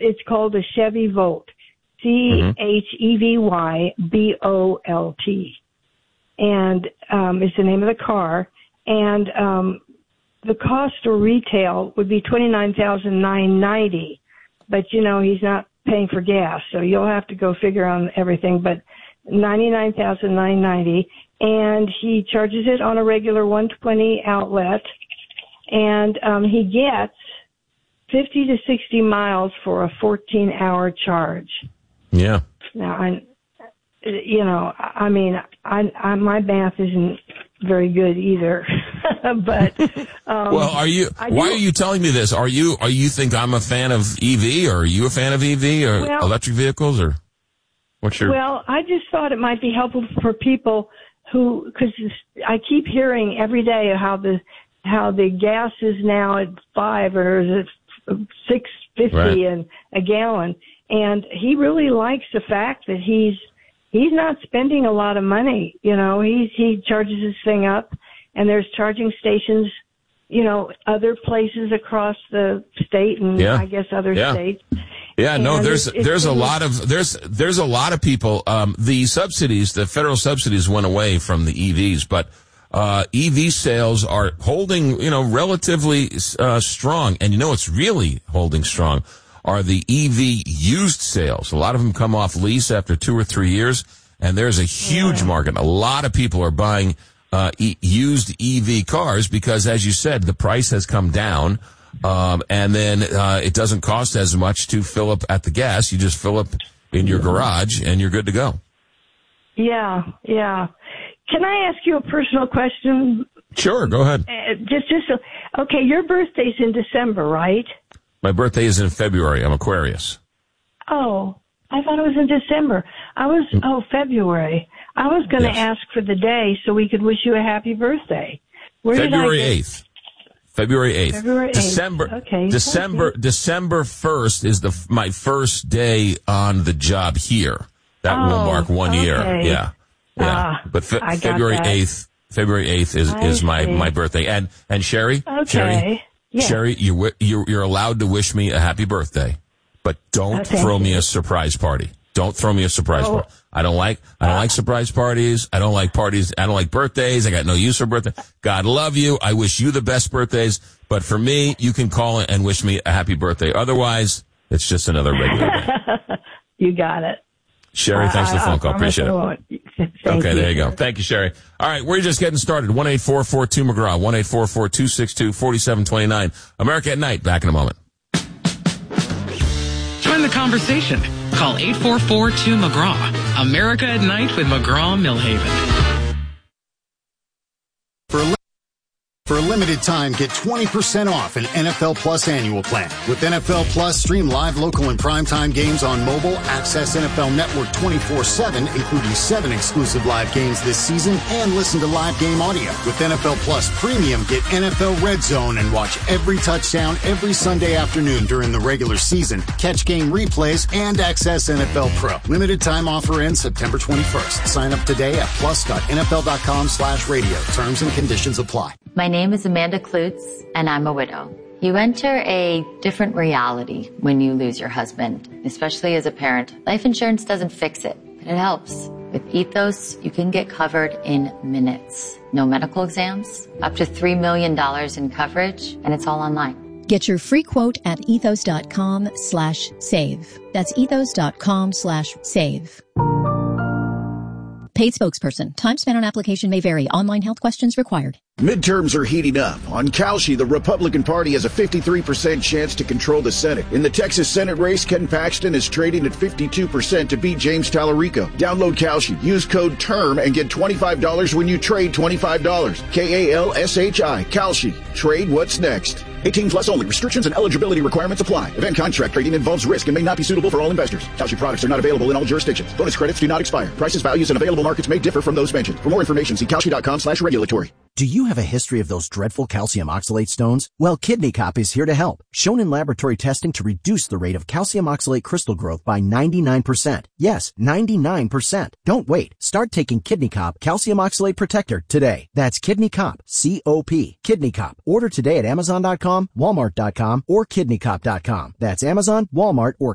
it's called a Chevy Volt. CHEVY-BOLT. And it's the name of the car. And the cost or retail would be $29,990. But, he's not paying for gas, so you'll have to go figure on everything. But $99,990. And he charges it on a regular 120 outlet. And he gets 50 to 60 miles for a 14-hour charge. Yeah. Now, my math isn't very good either. But well, why are you telling me this? Are you think I'm a fan of EV, or are you a fan of EV or electric vehicles, or what's your? Well, I just thought it might be helpful for people because I keep hearing every day how the gas is now at $5 or is it $6.50 and a gallon, and he really likes the fact that he's not spending a lot of money. He charges his thing up, and there's charging stations, other places across the state and I guess other states. Yeah, no, there's a lot of people. The federal subsidies went away from the EVs, but EV sales are holding, relatively strong. And it's really holding strong are the EV used sales. A lot of them come off lease after 2 or 3 years, and there's a huge market. A lot of people are buying used EV cars because, as you said, the price has come down. And then it doesn't cost as much to fill up at the gas. You just fill up in your garage, and you're good to go. Yeah. Can I ask you a personal question? Sure, go ahead. Okay, your birthday's in December, right? My birthday is in February. I'm Aquarius. Oh, I thought it was in December. February. I was going to ask for the day so we could wish you a happy birthday. February 8th. February 8th. February 8th. December 1st is my first day on the job here. That will mark 1 year. Yeah. But February 8th is my birthday. And Sherry? Okay. Sherry, you're allowed to wish me a happy birthday, but don't throw me a surprise party. Don't throw me a surprise party. I don't like surprise parties. I don't like parties. I don't like birthdays. I got no use for birthday. God love you. I wish you the best birthdays. But for me, you can call and wish me a happy birthday. Otherwise, it's just another regular day. You got it. Sherry, thanks for the phone call. Appreciate it. Okay, there you go. Thank you, Sherry. All right, we're just getting started. 1-844-2-McGraw, 1-844-262-4729. America at Night. Back in a moment. Join the conversation. Call 844-2-McGraw. America at Night with McGraw-Millhaven. For a limited time, get 20% off an NFL Plus annual plan. With NFL Plus, stream live, local, and primetime games on mobile, access NFL Network 24/7, including 7 exclusive live games this season, and listen to live game audio. With NFL Plus Premium, get NFL Red Zone and watch every touchdown every Sunday afternoon during the regular season, catch game replays, and access NFL Pro. Limited time offer ends September 21st. Sign up today at plus.nfl.com/radio. Terms and conditions apply. My name is Amanda Klutz, and I'm a widow. You enter a different reality when you lose your husband, especially as a parent. Life insurance doesn't fix it, but it helps. With Ethos, you can get covered in minutes. No medical exams, up to $3 million in coverage, and it's all online. Get your free quote at ethos.com/save. That's ethos.com/save. Paid spokesperson. Time spent on application may vary. Online health questions required. Midterms are heating up. On Kalshi, the Republican Party has a 53% chance to control the Senate. In the Texas Senate race, Ken Paxton is trading at 52% to beat James Tallarico. Download Kalshi. Use code TERM and get $25 when you trade $25. KALSHI. Kalshi. Trade what's next. 18 plus only. Restrictions and eligibility requirements apply. Event contract trading involves risk and may not be suitable for all investors. Kalshi products are not available in all jurisdictions. Bonus credits do not expire. Prices, values, and available markets may differ from those mentioned. For more information, see Kalshi.com/regulatory. Do you have a history of those dreadful calcium oxalate stones? Well, Kidney Cop is here to help. Shown in laboratory testing to reduce the rate of calcium oxalate crystal growth by 99%. Yes, 99%. Don't wait. Start taking Kidney Cop Calcium Oxalate Protector today. That's Kidney Cop, C-O-P. Kidney Cop. Order today at Amazon.com, Walmart.com, or KidneyCop.com. That's Amazon, Walmart, or